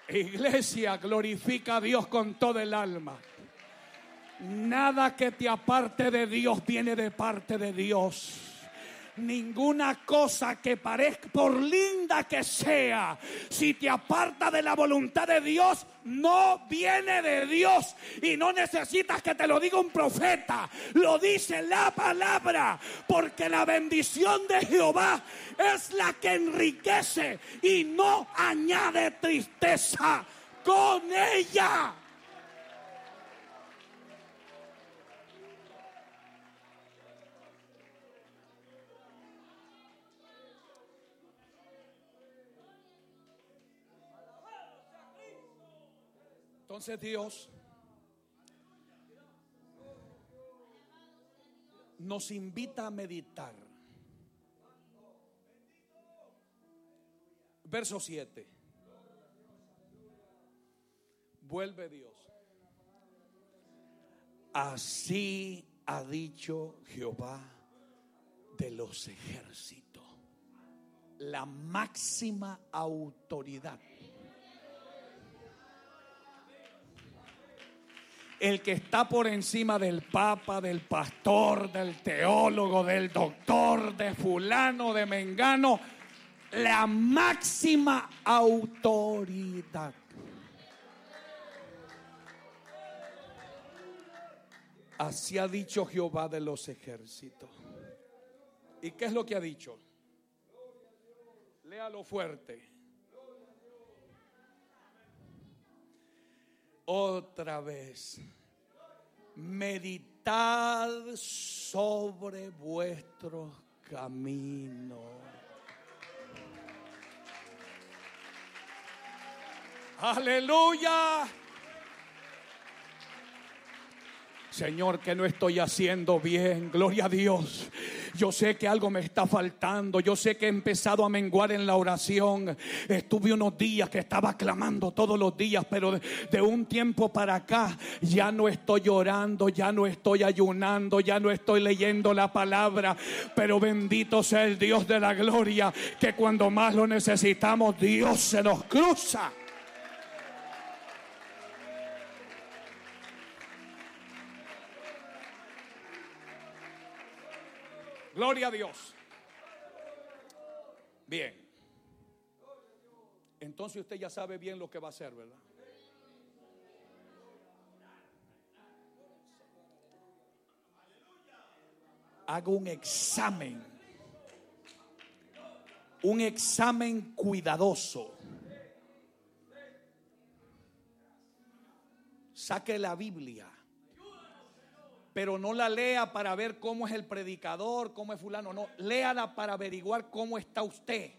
Iglesia, glorifica a Dios con todo el alma. Nada que te aparte de Dios viene de parte de Dios. Ninguna cosa que parezca, por linda que sea, si te aparta de la voluntad de Dios, no viene de Dios. Y no necesitas que te lo diga un profeta, lo dice la palabra. Porque la bendición de Jehová es la que enriquece y no añade tristeza con ella. Entonces Dios nos invita a meditar. Verso 7. Vuelve Dios. Así ha dicho Jehová de los ejércitos, la máxima autoridad. El que está por encima del papa, del pastor, del teólogo, del doctor, de fulano, de mengano, la máxima autoridad. Así ha dicho Jehová de los ejércitos. ¿Y qué es lo que ha dicho? Léalo fuerte. Otra vez, meditad sobre vuestros caminos. Aleluya. Señor, que no estoy haciendo bien, gloria a Dios. Yo sé que algo me está faltando. Yo sé que he empezado a menguar en la oración. Estuve unos días que estaba clamando todos los días, pero de un tiempo para acá ya no estoy orando, ya no estoy ayunando, ya no estoy leyendo la palabra. Pero bendito sea el Dios de la gloria, que cuando más lo necesitamos, Dios se nos cruza. Gloria a Dios. Bien. Entonces usted ya sabe bien lo que va a hacer, ¿verdad? Haga un examen. Un examen cuidadoso. Saque la Biblia. Pero no la lea para ver cómo es el predicador, cómo es fulano. No, léala para averiguar cómo está usted.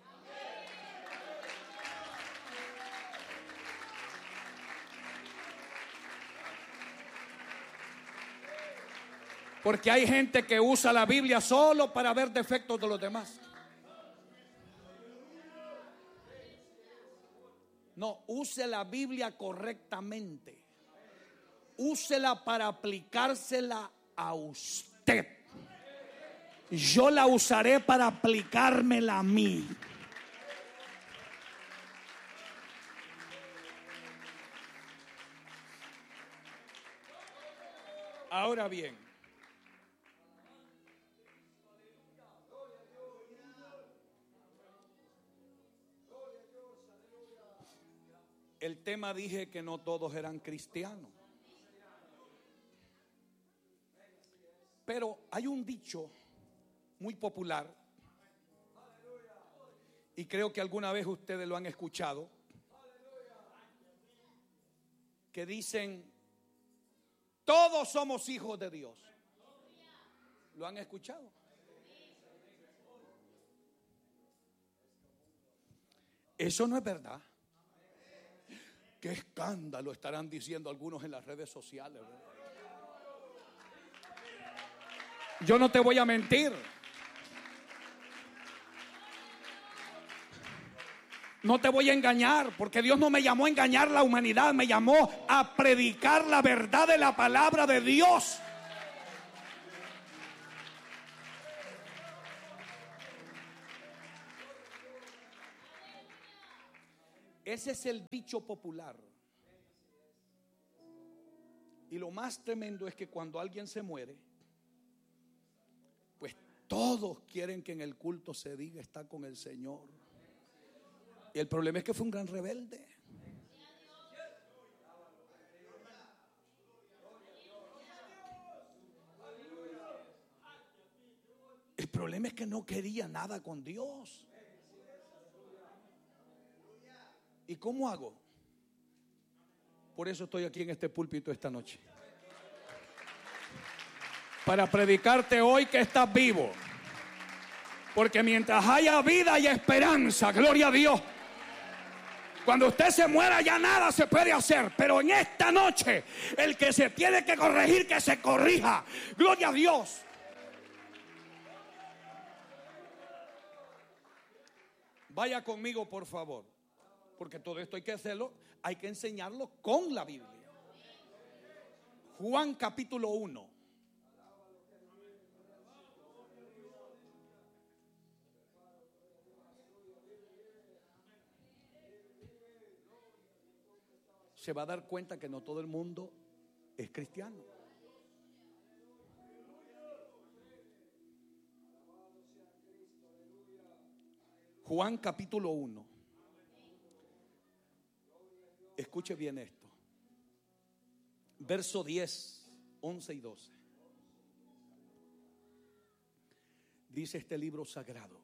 Porque hay gente que usa la Biblia solo para ver defectos de los demás. No, use la Biblia correctamente. Úsela para aplicársela a usted. Yo la usaré para aplicármela a mí. Ahora bien, el tema, dije que no todos eran cristianos. Pero hay un dicho muy popular, y creo que alguna vez ustedes lo han escuchado, que dicen: todos somos hijos de Dios. ¿Lo han escuchado? Eso no es verdad. Qué escándalo estarán diciendo algunos en las redes sociales, ¿verdad? Yo no te voy a mentir. No te voy a engañar, porque Dios no me llamó a engañar la humanidad, me llamó a predicar la verdad de la palabra de Dios. Ese es el dicho popular. Y lo más tremendo es que cuando alguien se muere, pues todos quieren que en el culto se diga está con el Señor. Y el problema es que fue un gran rebelde. El problema es que no quería nada con Dios. ¿Y cómo hago? Por eso estoy aquí en este púlpito esta noche. Para predicarte hoy que estás vivo. Porque mientras haya vida hay esperanza, gloria a Dios. Cuando usted se muera ya nada se puede hacer. Pero en esta noche el que se tiene que corregir, que se corrija. Gloria a Dios. Vaya conmigo por favor. Porque todo esto hay que hacerlo, hay que enseñarlo con la Biblia. Juan capítulo 1. Se va a dar cuenta que no todo el mundo es cristiano. Juan capítulo 1. Escuche bien esto. Verso 10, 11 y 12. Dice este libro sagrado: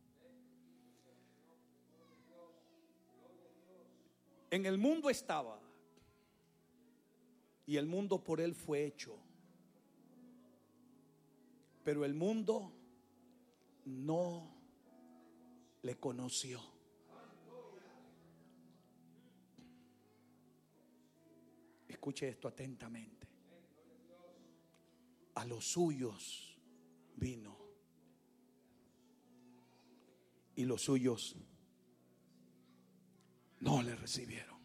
en el mundo estaba, y el mundo por él fue hecho, pero el mundo no le conoció. Escuche esto atentamente. A los suyos vino, y los suyos no le recibieron.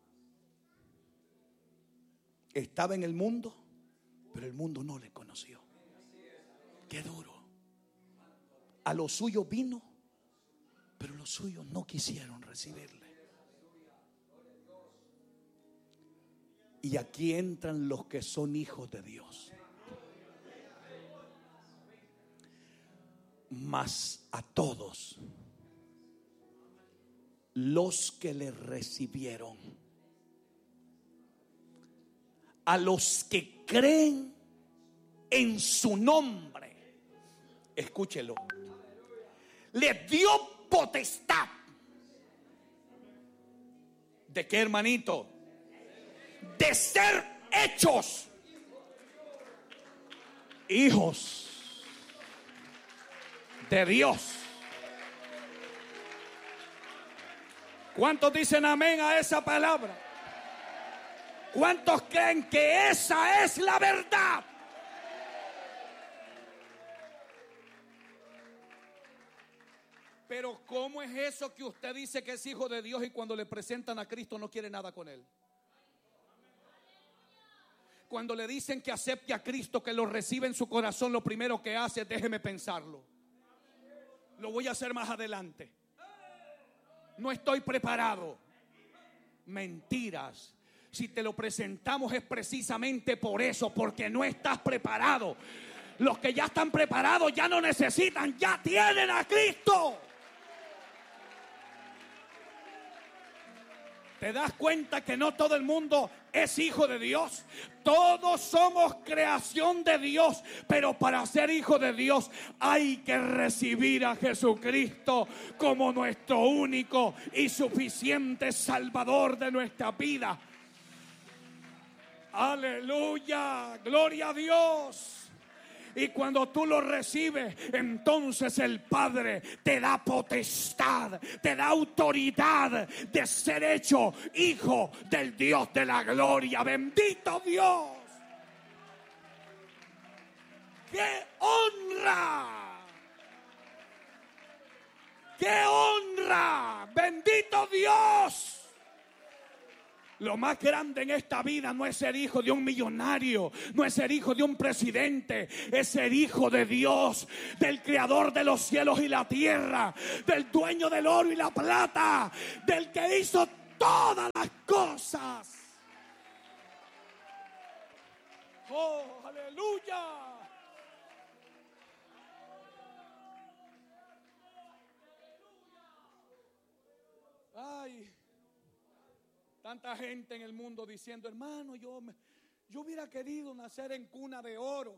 Estaba en el mundo, pero el mundo no le conoció. Qué duro. A los suyos vino, pero los suyos no quisieron recibirle. Y aquí entran los que son hijos de Dios. Mas a todos los que le recibieron, a los que creen en su nombre, escúchelo, les dio potestad. ¿De qué, hermanito? De ser hechos hijos de Dios. ¿Cuántos dicen amén a esa palabra? ¿Cuántos creen que esa es la verdad? Pero ¿cómo es eso que usted dice que es hijo de Dios y cuando le presentan a Cristo no quiere nada con él? Cuando le dicen que acepte a Cristo, que lo recibe en su corazón, lo primero que hace es déjeme pensarlo. Lo voy a hacer más adelante. No estoy preparado. Mentiras. Si te lo presentamos es precisamente por eso, porque no estás preparado. Los que ya están preparados ya no necesitan, ya tienen a Cristo. ¿Te das cuenta que no todo el mundo es hijo de Dios? Todos somos creación de Dios, pero para ser hijo de Dios hay que recibir a Jesucristo como nuestro único y suficiente Salvador de nuestra vida. Aleluya, gloria a Dios. Y cuando tú lo recibes, entonces el Padre te da potestad, te da autoridad de ser hecho hijo del Dios de la gloria. Bendito Dios. ¡Qué honra! ¡Qué honra! Bendito Dios. Lo más grande en esta vida no es ser hijo de un millonario, no es ser hijo de un presidente, es ser hijo de Dios, del creador de los cielos y la tierra, del dueño del oro y la plata, del que hizo todas las cosas. Oh, aleluya. Ay, tanta gente en el mundo diciendo, hermano, yo hubiera querido nacer en cuna de oro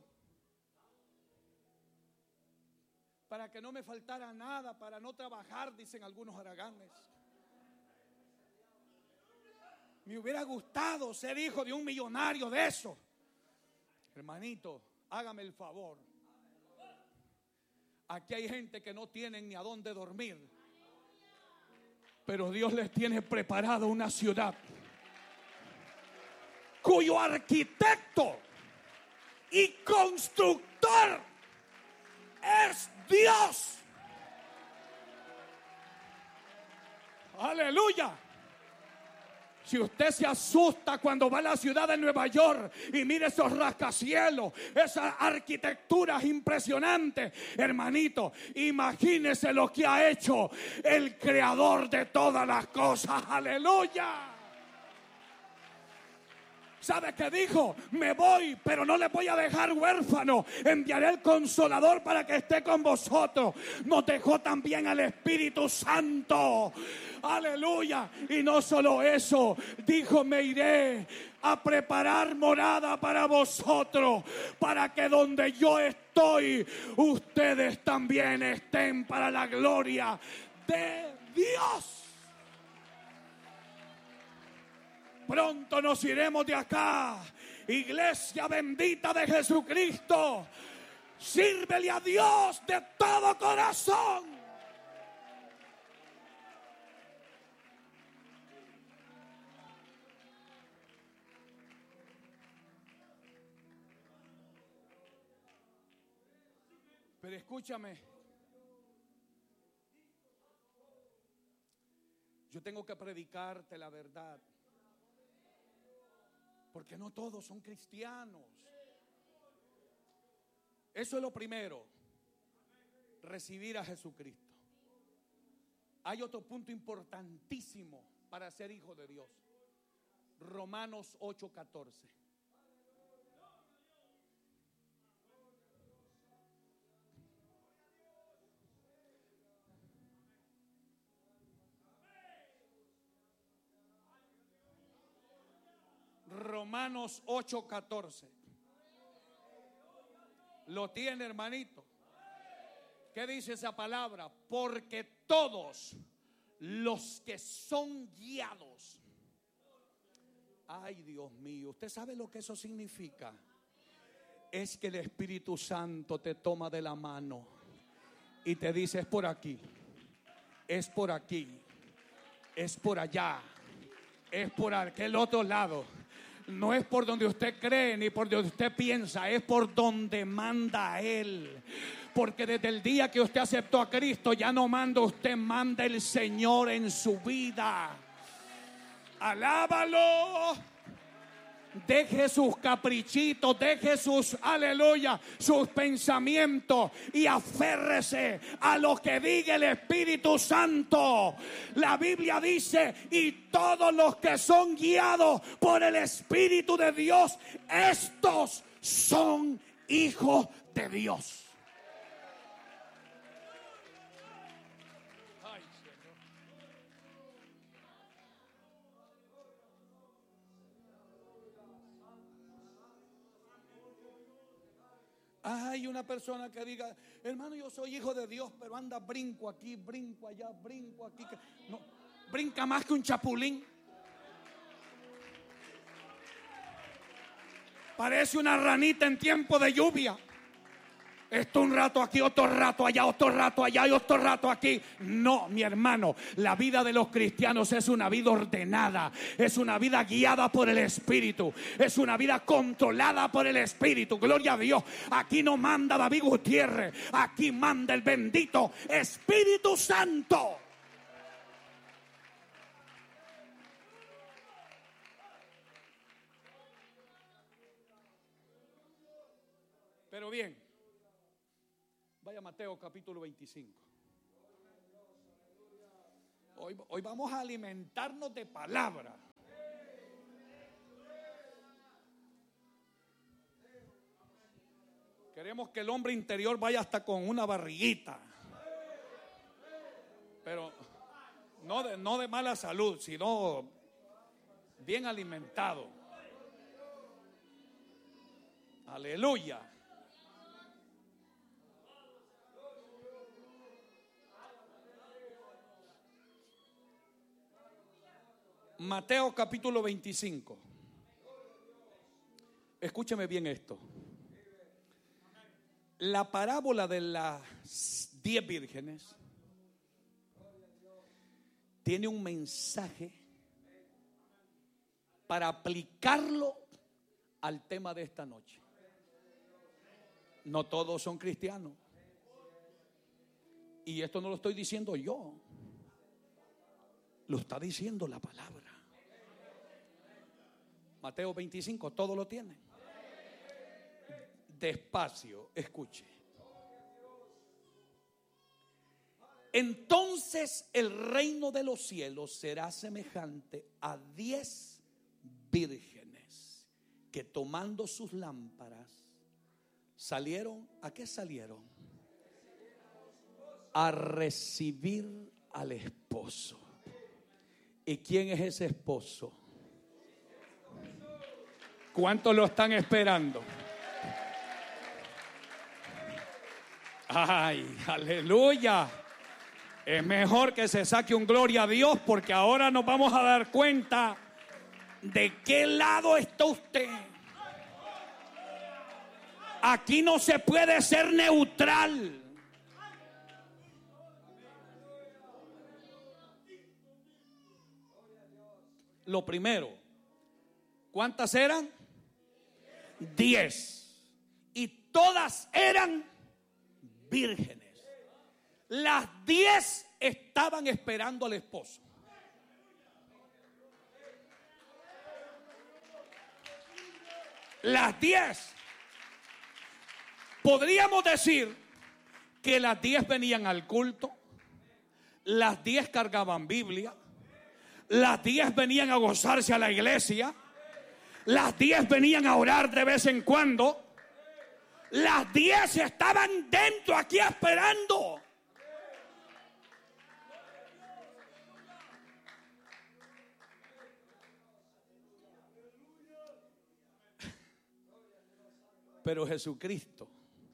para que no me faltara nada, para no trabajar, dicen algunos haraganes. Me hubiera gustado ser hijo de un millonario de eso. Hermanito, hágame el favor. Aquí hay gente que no tienen ni a dónde dormir, pero Dios les tiene preparado una ciudad cuyo arquitecto y constructor es Dios. Aleluya. Si usted se asusta cuando va a la ciudad de Nueva York y mire esos rascacielos, esas arquitecturas impresionantes, hermanito, imagínese lo que ha hecho el creador de todas las cosas. Aleluya. ¿Sabe qué dijo? Me voy, pero no les voy a dejar huérfano. Enviaré el Consolador para que esté con vosotros. Nos dejó también al Espíritu Santo. Aleluya. Y no solo eso, dijo, me iré a preparar morada para vosotros, para que donde yo estoy, ustedes también estén, para la gloria de Dios. Pronto nos iremos de acá. Iglesia bendita de Jesucristo, sírvele a Dios de todo corazón. Pero escúchame, yo tengo que predicarte la verdad, porque no todos son cristianos. Eso es lo primero, recibir a Jesucristo. Hay otro punto importantísimo para ser hijo de Dios. Romanos 8:14. Romanos 8:14. ¿Lo tiene, hermanito? ¿Qué dice esa palabra? Porque todos los que son guiados. Ay, Dios mío, ¿usted sabe lo que eso significa? Es que el Espíritu Santo te toma de la mano y te dice, es por aquí, es por aquí, es por allá, es por aquel otro lado. No es por donde usted cree ni por donde usted piensa, es por donde manda Él. Porque desde el día que usted aceptó a Cristo, ya no manda usted, manda el Señor en su vida. Alábalo. Deje sus caprichitos, deje sus, aleluya, sus pensamientos y aférrese a lo que diga el Espíritu Santo. La Biblia dice, y todos los que son guiados por el Espíritu de Dios, estos son hijos de Dios. Hay una persona que diga, hermano, yo soy hijo de Dios, pero anda brinco aquí, brinco allá, brinco aquí. No, brinca más que un chapulín. Parece una ranita en tiempo de lluvia. Esto un rato aquí, otro rato allá, otro rato allá y otro rato aquí. No, mi hermano, la vida de los cristianos es una vida ordenada, es una vida guiada por el Espíritu, es una vida controlada por el Espíritu. Gloria a Dios. Aquí no manda David Gutiérrez, aquí manda el bendito Espíritu Santo. Pero bien, vaya Mateo capítulo 25. Hoy vamos a alimentarnos de palabra. Queremos que el hombre interior vaya hasta con una barriguita. Pero no de mala salud, sino bien alimentado. Aleluya. Mateo capítulo 25. Escúcheme bien esto. La parábola de las 10 vírgenes tiene un mensaje para aplicarlo al tema de esta noche. No todos son cristianos. Y esto no lo estoy diciendo yo. Lo está diciendo la palabra. Mateo 25, todo lo tiene. Despacio, escuche. Entonces el reino de los cielos será semejante a 10 vírgenes que tomando sus lámparas salieron. ¿A qué salieron? A recibir al esposo. ¿Y quién es ese esposo? ¿Cuántos lo están esperando? Ay, aleluya. Es mejor que se saque un gloria a Dios, porque ahora nos vamos a dar cuenta de qué lado está usted. Aquí no se puede ser neutral. Lo primero, ¿cuántas eran? 10. Y todas eran vírgenes. Las 10 estaban esperando al esposo. Las 10. Podríamos decir que las 10 venían al culto, las 10 cargaban Biblia, las 10 venían a gozarse a la iglesia, las 10 venían a orar de vez en cuando, las 10 estaban dentro aquí esperando. Pero Jesucristo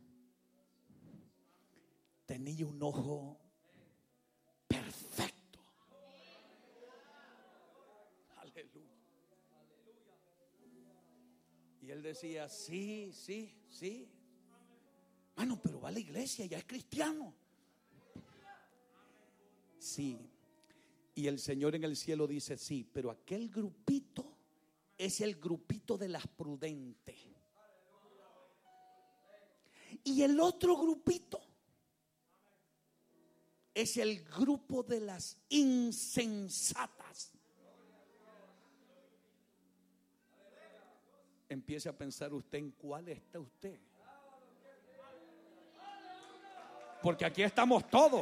tenía un ojo perfecto. Aleluya. Y él decía, sí. Bueno, pero va a la iglesia, ya es cristiano. Sí. Y el Señor en el cielo dice, sí, pero aquel grupito es el grupito de las prudentes. Y el otro grupito es el grupo de las insensatas. Empiece a pensar usted en cuál está usted. Porque aquí estamos todos.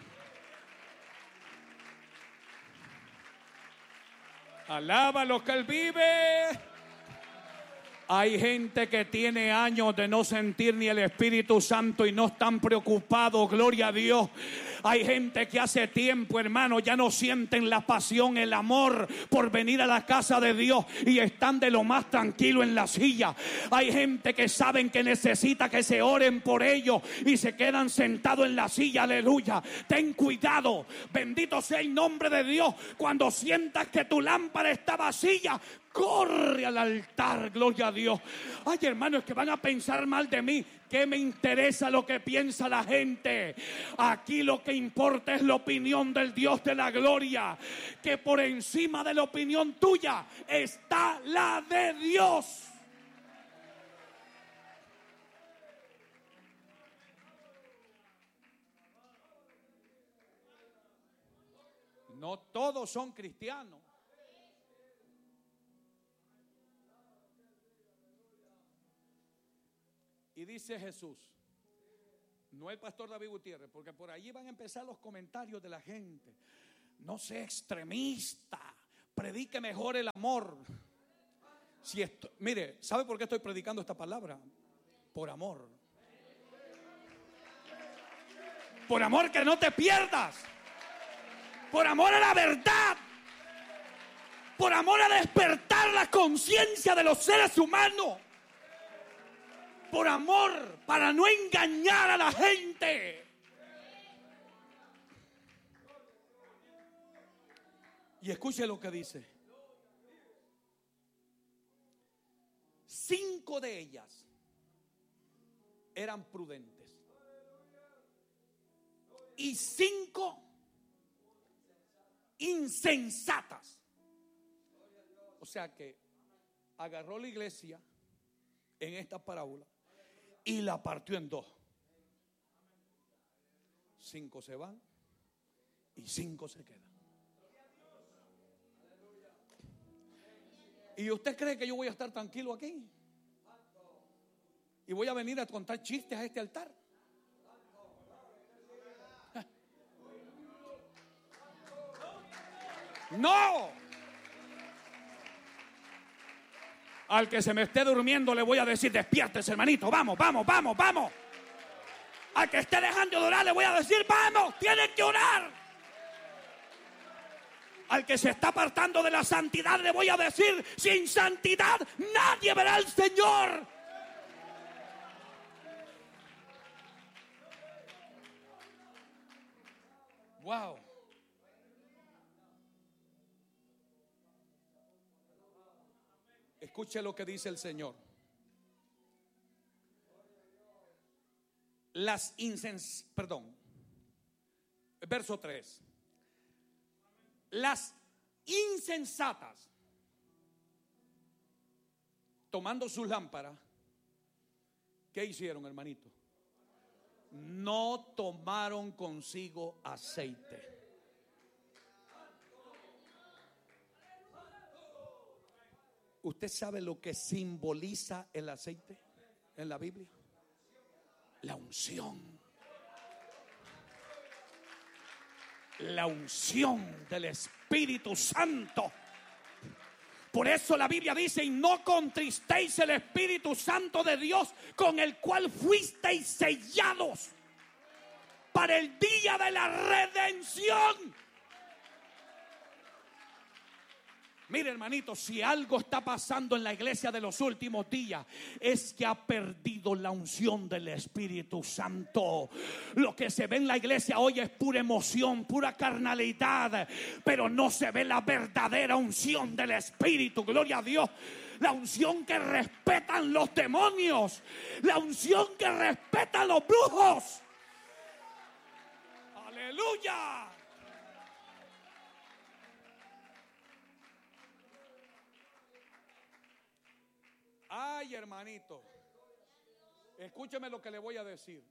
Alaba lo que Él vive. Hay gente que tiene años de no sentir ni el Espíritu Santo y no están preocupados, gloria a Dios. Hay gente que hace tiempo, hermano, ya no sienten la pasión, el amor por venir a la casa de Dios y están de lo más tranquilo en la silla. Hay gente que saben que necesita que se oren por ellos y se quedan sentados en la silla, aleluya. Ten cuidado, bendito sea el nombre de Dios. Cuando sientas que tu lámpara está vacía, corre al altar, gloria a Dios. Ay, hermanos, que van a pensar mal de mí. ¿Qué me interesa lo que piensa la gente? Aquí lo que importa es la opinión del Dios de la gloria. Que por encima de la opinión tuya está la de Dios. No todos son cristianos. Y dice Jesús, no el pastor David Gutiérrez, porque por allí van a empezar los comentarios de la gente. No sea extremista. Predique mejor el amor. Mire, ¿sabe por qué estoy predicando esta palabra? Por amor. Por amor que no te pierdas. Por amor a la verdad. Por amor a despertar la conciencia de los seres humanos. Por amor, para no engañar a la gente. Y escuche lo que dice. 5 de ellas eran prudentes y 5 insensatas. O sea que agarró la iglesia en esta parábola y la partió en 2. 5 se van y 5 se quedan. ¿Y usted cree que yo voy a estar tranquilo aquí? ¿Y voy a venir a contar chistes a este altar? ¡No! Al que se me esté durmiendo le voy a decir: despiértese, hermanito, vamos, vamos, vamos, vamos. Al que esté dejando de orar le voy a decir: vamos, tienen que orar. Al que se está apartando de la santidad le voy a decir: sin santidad nadie verá al Señor. Wow. Escuche lo que dice el Señor. Verso 3. Las insensatas, tomando sus lámparas, ¿qué hicieron, hermanito? No tomaron consigo aceite. ¿Usted sabe lo que simboliza el aceite en la Biblia? La unción. La unción del Espíritu Santo. Por eso la Biblia dice: y no contristéis el Espíritu Santo de Dios, con el cual fuisteis sellados para el día de la redención. Mire, hermanito, si algo está pasando en la iglesia de los últimos días, es que ha perdido la unción del Espíritu Santo. Lo que se ve en la iglesia hoy es pura emoción, pura carnalidad, pero no se ve la verdadera unción del Espíritu. Gloria a Dios. La unción que respetan los demonios, la unción que respetan los brujos. Aleluya. Ay, hermanito, escúcheme lo que le voy a decir.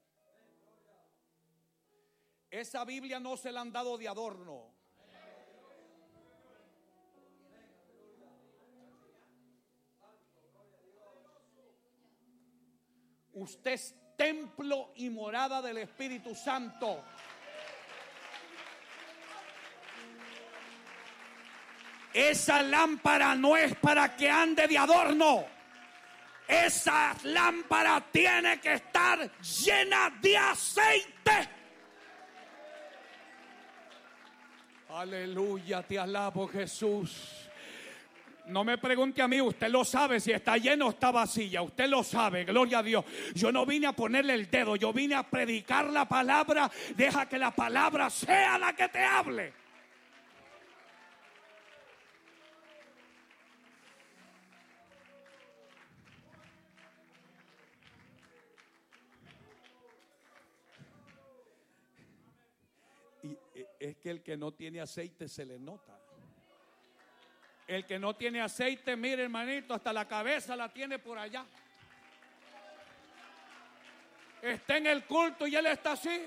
Esa Biblia no se la han dado de adorno. Usted es templo y morada del Espíritu Santo. Esa lámpara no es para que ande de adorno. Esa lámpara tiene que estar llena de aceite. Aleluya, te alabo, Jesús. No me pregunte a mí, usted lo sabe si está lleno o está vacía. Usted lo sabe, gloria a Dios. Yo no vine a ponerle el dedo, yo vine a predicar la palabra. Deja que la palabra sea la que te hable. Y es que el que no tiene aceite se le nota. El que no tiene aceite, mire, hermanito, hasta la cabeza la tiene por allá. Está en el culto y él está así.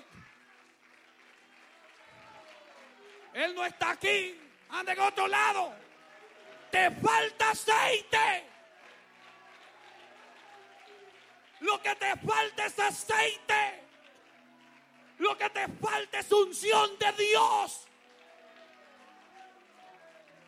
Él no está aquí, anda en otro lado. Te falta aceite. Lo que te falta es aceite. Lo que te falta es unción de Dios.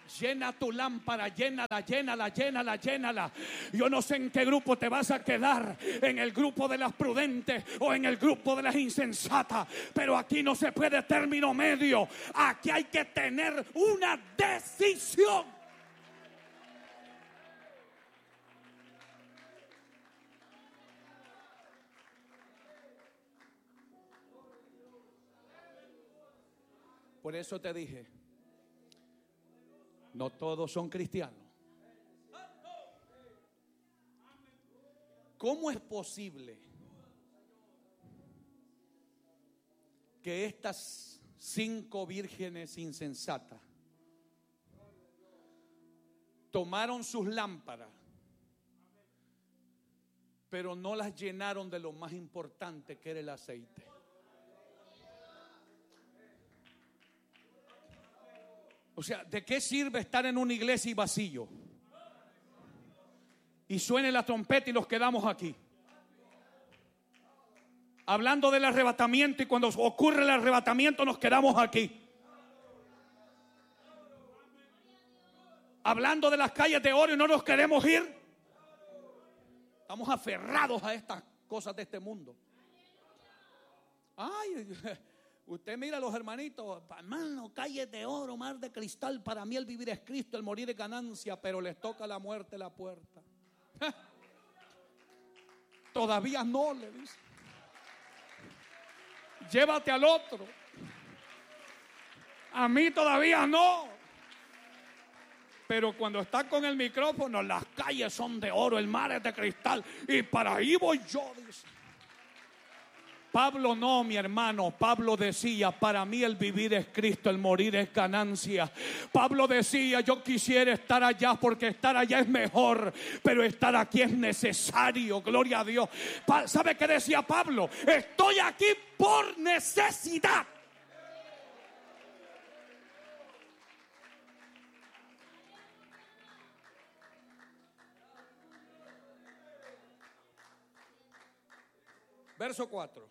Llena tu lámpara, llénala, llénala, llénala, llénala. Yo no sé en qué grupo te vas a quedar, en el grupo de las prudentes o en el grupo de las insensatas, pero aquí no se puede término medio. Aquí hay que tener una decisión. Por eso te dije, no todos son cristianos. ¿Cómo es posible que estas 5 vírgenes insensatas tomaron sus lámparas, pero no las llenaron de lo más importante, que era el aceite? O sea, ¿de qué sirve estar en una iglesia y vacío? Y suene la trompeta y los quedamos aquí, hablando del arrebatamiento, y cuando ocurre el arrebatamiento nos quedamos aquí, hablando de las calles de oro, y no nos queremos ir. Estamos aferrados a estas cosas de este mundo. Ay, usted mira a los hermanitos, hermano, calles de oro, mar de cristal, para mí el vivir es Cristo, el morir es ganancia, pero les toca la muerte la puerta. Todavía no, le dice. Llévate al otro. A mí todavía no. Pero cuando está con el micrófono, las calles son de oro, el mar es de cristal, y para ahí voy yo, dice. Pablo no, mi hermano. Pablo decía, para mí el vivir es Cristo, el morir es ganancia. Pablo decía, yo quisiera estar allá porque estar allá es mejor, pero estar aquí es necesario. Gloria a Dios. ¿Sabe qué decía Pablo? Estoy aquí por necesidad. Verso 4.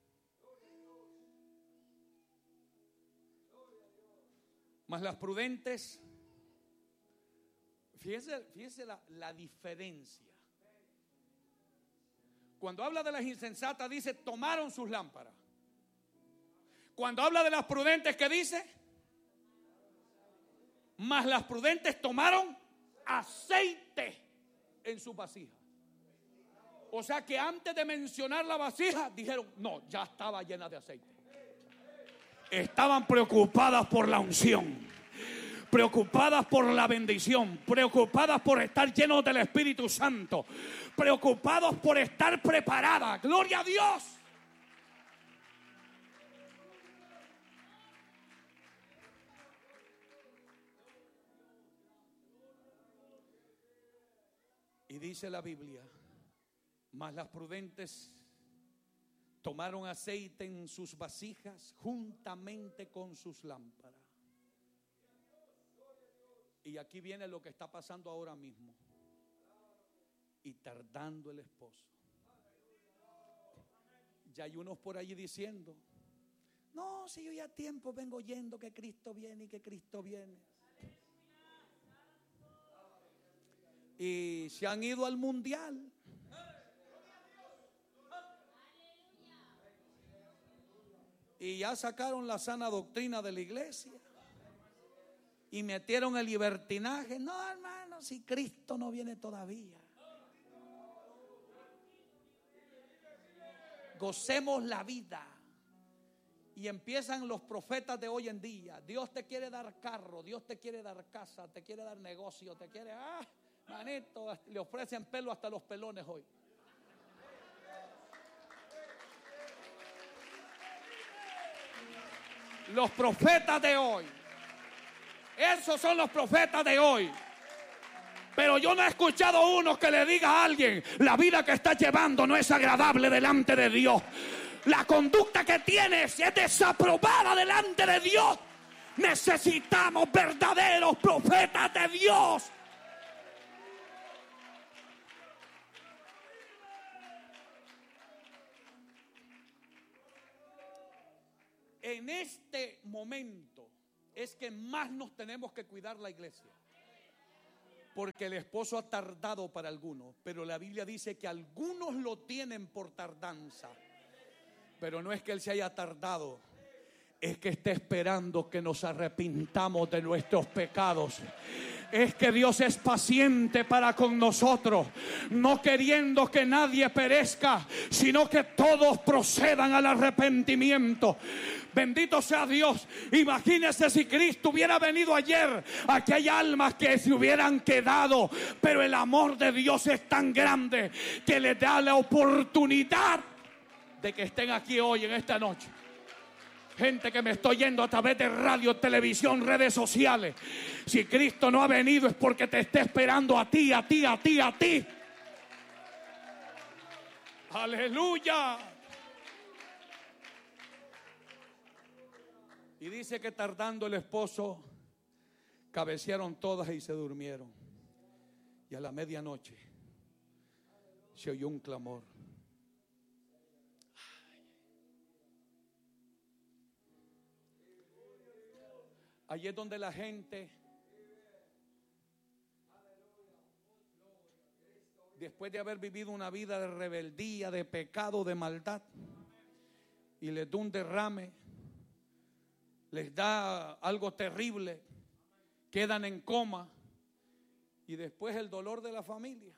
Mas las prudentes, fíjese la diferencia. Cuando habla de las insensatas dice, tomaron sus lámparas. Cuando habla de las prudentes, ¿qué dice? Mas las prudentes tomaron aceite en su vasija. O sea que antes de mencionar la vasija, dijeron, no, ya estaba llena de aceite. Estaban preocupadas por la unción, preocupadas por la bendición, preocupadas por estar llenos del Espíritu Santo, preocupados por estar preparadas. ¡Gloria a Dios! Y dice la Biblia, mas las prudentes tomaron aceite en sus vasijas juntamente con sus lámparas. Y aquí viene lo que está pasando ahora mismo. Y tardando el esposo. Ya hay unos por allí diciendo, no, si yo ya tiempo vengo oyendo que Cristo viene y que Cristo viene. Y se han ido al mundial. Y ya sacaron la sana doctrina de la iglesia. Y metieron el libertinaje. No, hermano, si Cristo no viene todavía. Gocemos la vida. Y empiezan los profetas de hoy en día. Dios te quiere dar carro, Dios te quiere dar casa, te quiere dar negocio, te quiere... manito, le ofrecen pelo hasta los pelones hoy. Los profetas de hoy. Esos son los profetas de hoy. Pero yo no he escuchado uno que le diga a alguien, la vida que estás llevando no es agradable delante de Dios. La conducta que tienes es desaprobada delante de Dios. Necesitamos verdaderos profetas de Dios. En este momento es que más nos tenemos que cuidar la iglesia. Porque el esposo ha tardado para algunos, pero la Biblia dice que algunos lo tienen por tardanza. Pero no es que él se haya tardado, es que está esperando que nos arrepintamos de nuestros pecados. Es que Dios es paciente para con nosotros, no queriendo que nadie perezca, sino que todos procedan al arrepentimiento. Bendito sea Dios. Imagínese si Cristo hubiera venido ayer. Aquí hay almas que se hubieran quedado, pero el amor de Dios es tan grande que les da la oportunidad de que estén aquí hoy, en esta noche. Gente que me estoy yendo a través de radio, televisión, redes sociales. Si Cristo no ha venido es porque te está esperando a ti, a ti, a ti, a ti. Aleluya. Y dice que tardando el esposo, cabecearon todas y se durmieron. Y a la medianoche se oyó un clamor. Allí es donde la gente, después de haber vivido una vida de rebeldía, de pecado, de maldad, y les da un derrame, les da algo terrible, quedan en coma, y después el dolor de la familia.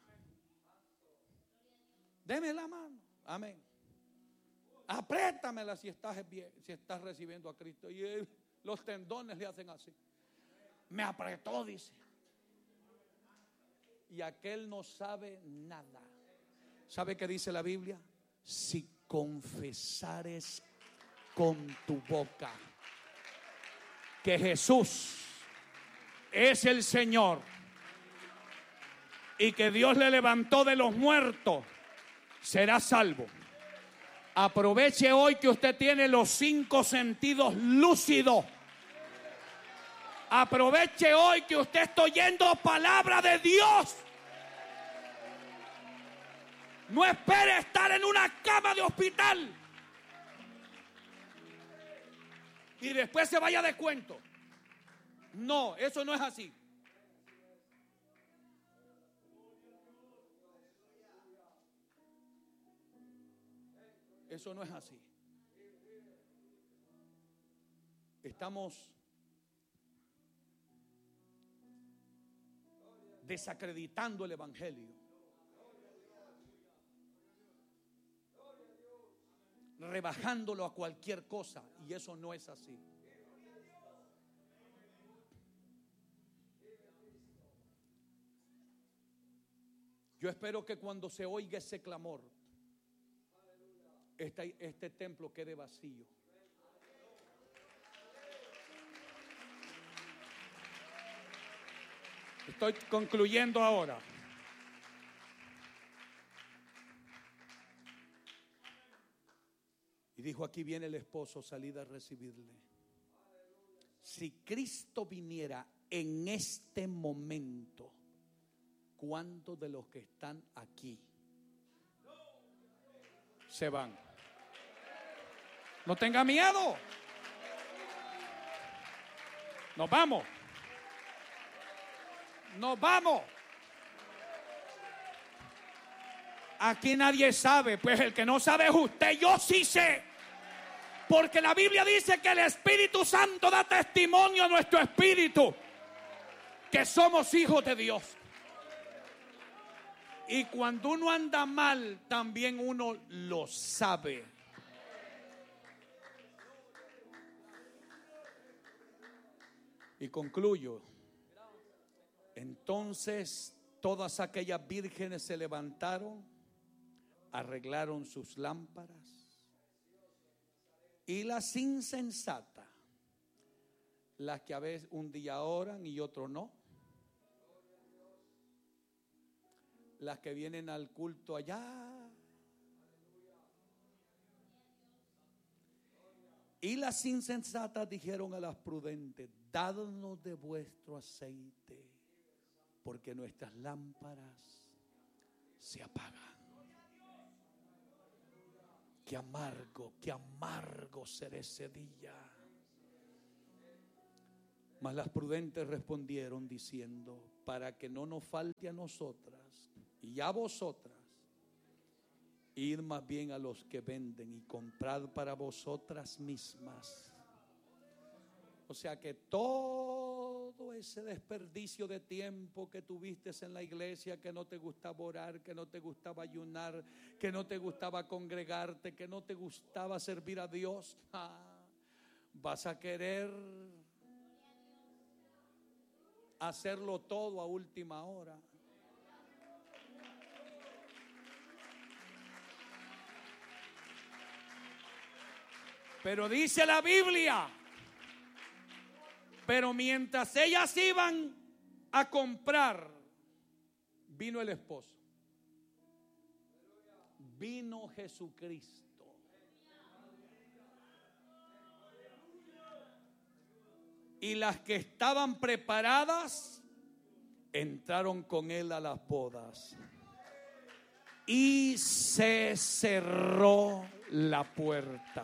Deme la mano, amén. Apriétamela si estás bien, si estás recibiendo a Cristo. Y los tendones le hacen así. Me apretó, dice. Y aquel no sabe nada. ¿Sabe qué dice la Biblia? Si confesares con tu boca que Jesús es el Señor y que Dios le levantó de los muertos, será salvo. Aproveche hoy que usted tiene los 5 sentidos lúcidos. Aproveche hoy que usted está oyendo palabra de Dios. No espere estar en una cama de hospital y después se vaya de cuento. No, eso no es así. Eso no es así. Estamos desacreditando el evangelio, rebajándolo a cualquier cosa, y eso no es así. Yo espero que cuando se oiga ese clamor, este templo quede vacío. Estoy concluyendo ahora. Y dijo: aquí viene el esposo, salid a recibirle. Si Cristo viniera en este momento, ¿cuántos de los que están aquí se van? No tenga miedo. Nos vamos. Nos vamos. Aquí nadie sabe. Pues el que no sabe es usted. Yo sí sé. Porque la Biblia dice que el Espíritu Santo da testimonio a nuestro espíritu que somos hijos de Dios. Y cuando uno anda mal, también uno lo sabe. Y concluyo. Entonces todas aquellas vírgenes se levantaron, arreglaron sus lámparas, y las insensatas, las que a veces un día oran y otro no, las que vienen al culto allá, y las insensatas dijeron a las prudentes: dadnos de vuestro aceite, porque nuestras lámparas se apagan. Qué amargo será ese día. Mas las prudentes respondieron diciendo: para que no nos falte a nosotras y a vosotras, id más bien a los que venden y comprad para vosotras mismas. O sea que todo ese desperdicio de tiempo que tuviste en la iglesia, que no te gustaba orar, que no te gustaba ayunar, que no te gustaba congregarte, que no te gustaba servir a Dios, vas a querer hacerlo todo a última hora. Pero dice la Biblia, pero mientras ellas iban a comprar, vino el esposo, vino Jesucristo. Y las que estaban preparadas entraron con él a las bodas. Y se cerró la puerta.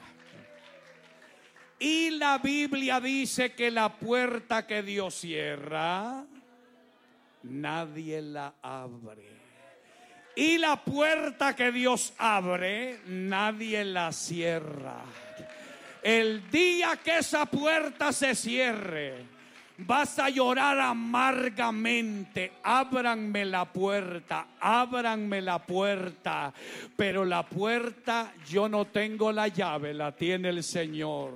Y la Biblia dice que la puerta que Dios cierra, nadie la abre. Y la puerta que Dios abre, nadie la cierra. El día que esa puerta se cierre, vas a llorar amargamente. Ábranme la puerta, ábranme la puerta. Pero la puerta, yo no tengo la llave, la tiene el Señor.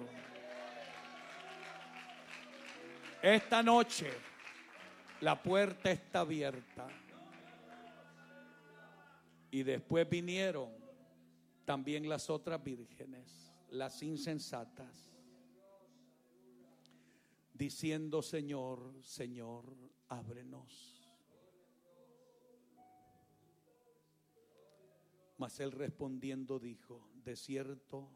Esta noche la puerta está abierta. Y después vinieron también las otras vírgenes, las insensatas, diciendo: Señor, Señor, ábrenos. Mas él respondiendo dijo: de cierto,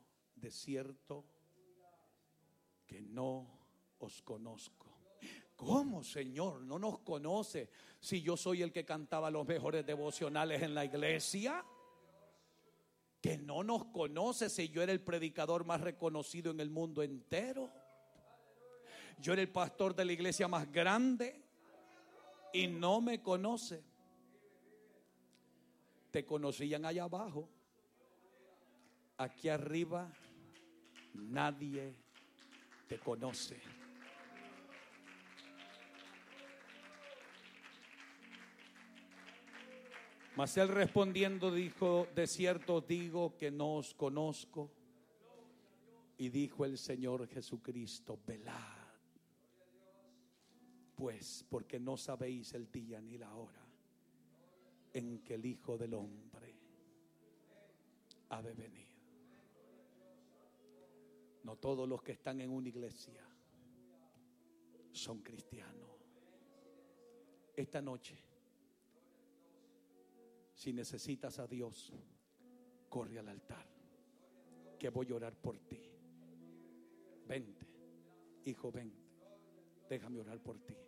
que no os conozco. ¿Cómo, Señor? ¿No nos conoce? Si yo soy el que cantaba los mejores devocionales en la iglesia. Que no nos conoce si yo era el predicador más reconocido en el mundo entero. Yo era el pastor de la iglesia más grande y no me conoce. Te conocían allá abajo. Aquí arriba nadie te conoce. Mas él respondiendo dijo: de cierto digo que no os conozco. Y dijo el Señor Jesucristo: velad, pues, porque no sabéis el día ni la hora en que el Hijo del Hombre ha de venir. No todos los que están en una iglesia son cristianos. Esta noche, si necesitas a Dios, corre al altar, que voy a orar por ti. Vente, hijo, vente, déjame orar por ti.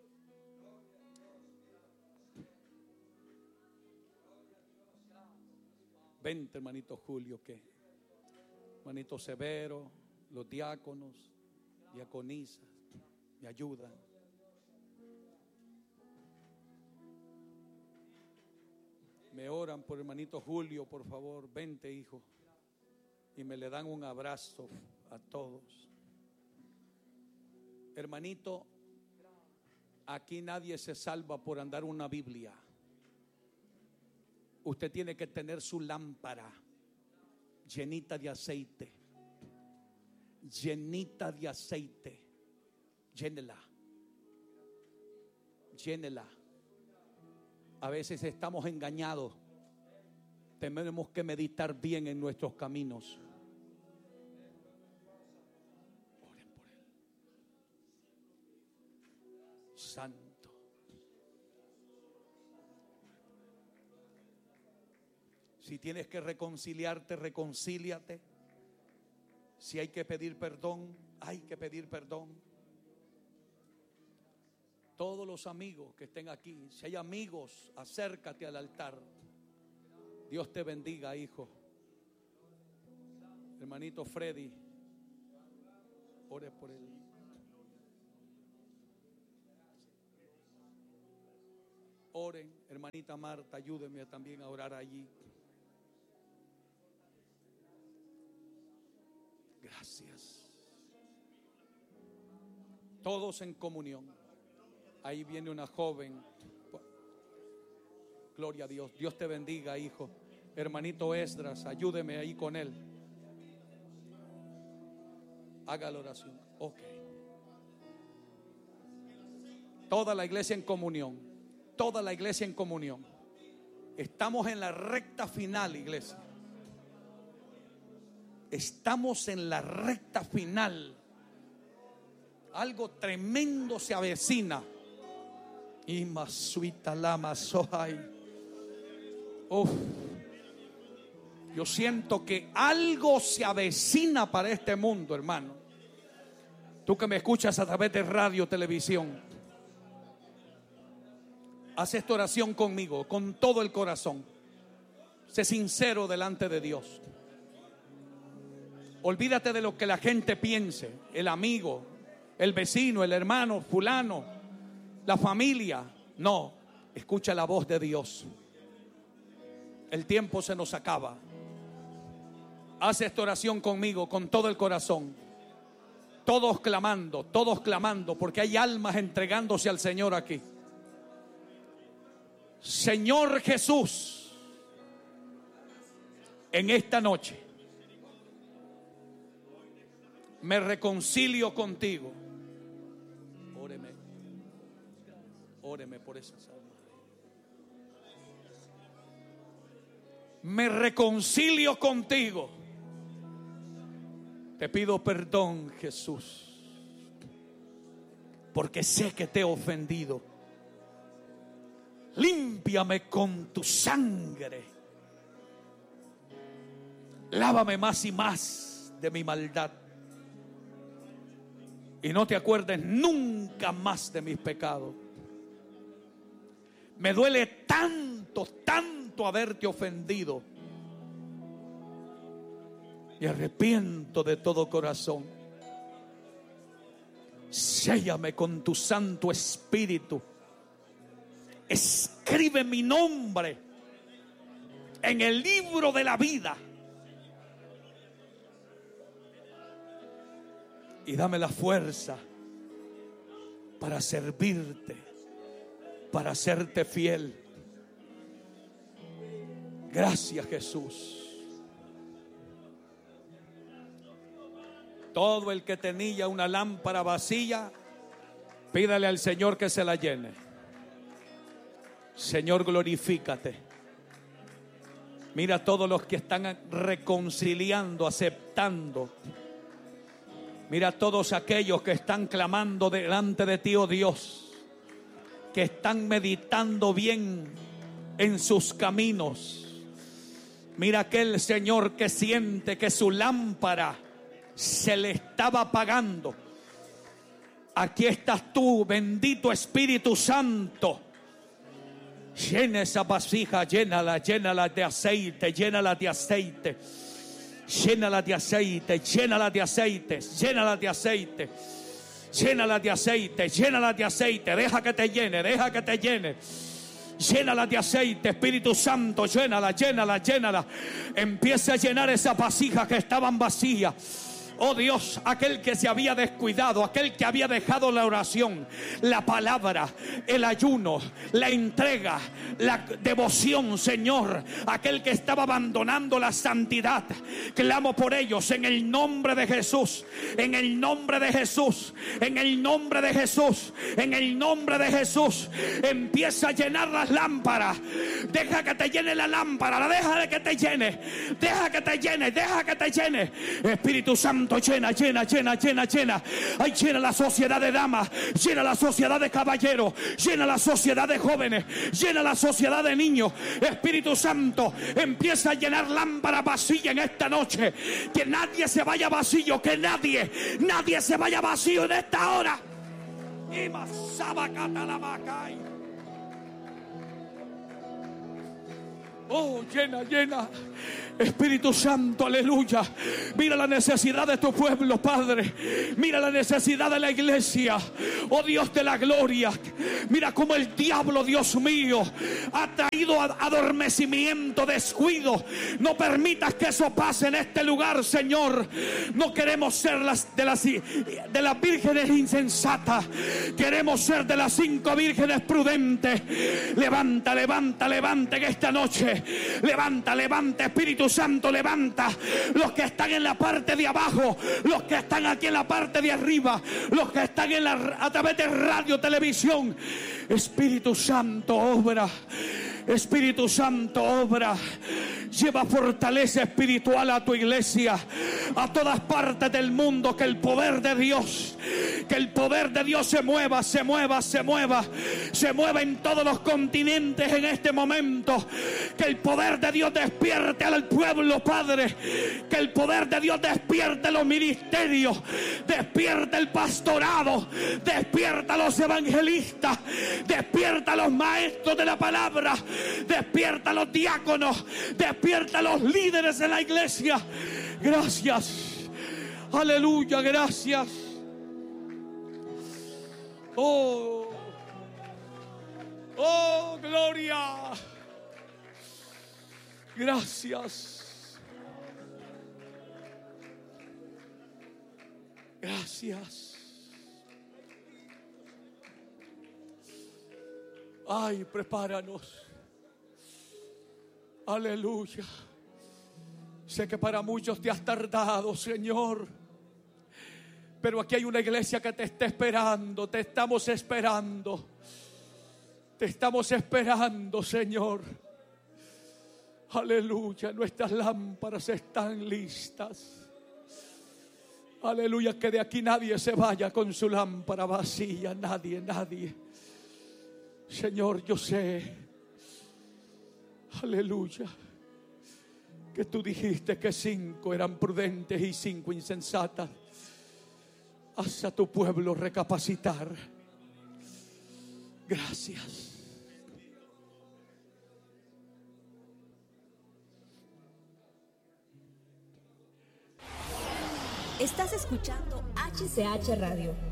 Vente, hermanito Julio, que hermanito Severo, los diáconos, diaconisas, me ayudan. Me oran por hermanito Julio, por favor. Vente, hijo. Y me le dan un abrazo a todos. Hermanito, aquí nadie se salva por andar una Biblia. Usted tiene que tener su lámpara llenita de aceite. Llenita de aceite. Llénela. Llénela. A veces estamos engañados. Tenemos que meditar bien en nuestros caminos. Oren por él. Santo. Si tienes que reconciliarte, reconcíliate. Si hay que pedir perdón, hay que pedir perdón. Todos los amigos que estén aquí, si hay amigos, acércate al altar. Dios te bendiga, hijo. Hermanito Freddy, ore por él. Oren, hermanita Marta, ayúdeme también a orar allí. Gracias. Todos en comunión. Ahí viene una joven. Gloria a Dios. Dios te bendiga, hijo. Hermanito Esdras, ayúdeme ahí con él. Haga la oración. Ok. Toda la iglesia en comunión. Toda la iglesia en comunión. Estamos en la recta final, iglesia. Estamos en la recta final. Algo tremendo se avecina. Y masuita lama sohai. Yo siento que algo se avecina para este mundo, hermano. Tú que me escuchas a través de radio, televisión, haz esta oración conmigo, con todo el corazón. Sé sincero delante de Dios. Olvídate de lo que la gente piense, el amigo, el vecino, el hermano, fulano, la familia. No, escucha la voz de Dios. El tiempo se nos acaba. Haz esta oración conmigo, con todo el corazón. Todos clamando, porque hay almas entregándose al Señor aquí. Señor Jesús, en esta noche me reconcilio contigo. Óreme por esas almas. Me reconcilio contigo. Te pido perdón, Jesús, porque sé que te he ofendido. Límpiame con tu sangre. Lávame más y más de mi maldad. Y no te acuerdes nunca más de mis pecados. Me duele tanto haberte ofendido. Me arrepiento de todo corazón. Séllame con tu Santo Espíritu. Escribe mi nombre en el libro de la vida. Y dame la fuerza para servirte, para serte fiel. Gracias, Jesús. Todo el que tenía una lámpara vacía, pídale al Señor que se la llene. Señor, glorifícate. Mira a todos los que están reconciliando, aceptando. Mira a todos aquellos que están clamando delante de ti, oh Dios, que están meditando bien en sus caminos. Mira aquel Señor que siente que su lámpara se le estaba apagando. Aquí estás tú, bendito Espíritu Santo. Llena esa vasija, llénala de aceite, llénala de aceite. Llénala de aceite, llénala de aceite, llénala de aceite, llénala de aceite, llénala de aceite. Deja que te llene, deja que te llene. Llénala de aceite, Espíritu Santo, llénala, llénala, llénala. Empieza a llenar esas vasijas que estaban vacías. Oh Dios, aquel que se había descuidado, aquel que había dejado la oración, la palabra, el ayuno, la entrega, la devoción, Señor, aquel que estaba abandonando la santidad, clamo por ellos en el nombre de Jesús, en el nombre de Jesús, en el nombre de Jesús, en el nombre de Jesús. Empieza a llenar las lámparas. Deja que te llene la lámpara, deja que te llene, deja que te llene, deja que te llene. Espíritu Santo, llena, llena, llena, llena, llena. Ay, llena la sociedad de damas, llena la sociedad de caballeros, llena la sociedad de jóvenes, llena la sociedad de niños. Espíritu Santo, empieza a llenar lámparas vacías en esta noche. Que nadie se vaya vacío, que nadie se vaya vacío en esta hora. Y masabacata la macay. Oh, llena, llena. Espíritu Santo, aleluya. Mira la necesidad de tu pueblo, Padre. Mira la necesidad de la iglesia. Oh Dios de la gloria. Mira cómo el diablo, Dios mío, ha traído adormecimiento, descuido. No permitas que eso pase en este lugar, Señor. No queremos ser de las vírgenes insensatas. Queremos ser de las 5 vírgenes prudentes. Levanta, levanta, levanta en esta noche. Levanta, levanta, Espíritu Santo, levanta. Los que están en la parte de abajo, los que están aquí en la parte de arriba, los que están a través de radio, televisión. Espíritu Santo, obra. Espíritu Santo, obra. Lleva fortaleza espiritual a tu iglesia, a todas partes del mundo. Que el poder de Dios, que el poder de Dios se mueva, se mueva, se mueva, se mueva en todos los continentes en este momento. Que el poder de Dios despierte al pueblo, Padre. Que el poder de Dios despierte los ministerios, despierta el pastorado, despierta a los evangelistas, despierta a los maestros de la palabra, despierta a los diáconos, despierta a los líderes de la iglesia. Gracias, aleluya, gracias. Oh, oh, gloria. Gracias. Gracias. Ay, prepáranos. Aleluya. Sé que para muchos te has tardado, Señor, pero aquí hay una iglesia que te está esperando. Te estamos esperando. Te estamos esperando, Señor. Aleluya. Nuestras lámparas están listas. Aleluya. Que de aquí nadie se vaya con su lámpara vacía. Nadie, nadie. Señor, yo sé, aleluya, que tú dijiste que 5 eran prudentes y 5 insensatas. Haz a tu pueblo recapacitar. Gracias. Estás escuchando HCH Radio.